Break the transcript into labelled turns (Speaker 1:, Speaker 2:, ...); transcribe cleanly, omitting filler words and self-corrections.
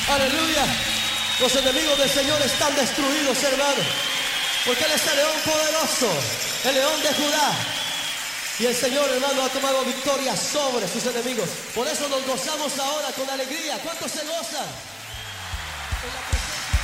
Speaker 1: Aleluya. Los enemigos del Señor están destruidos, hermano. Porque Él es el león poderoso, el león de Judá. Y el Señor, hermano, ha tomado victoria sobre sus enemigos. Por eso nos gozamos ahora con alegría. ¿Cuántos se gozan? En la